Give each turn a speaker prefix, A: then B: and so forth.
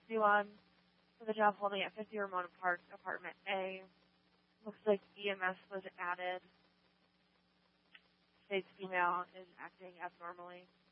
A: New one for the job holding at 50 Ramona Park, Apartment A. Looks like EMS was added. States female is acting abnormally.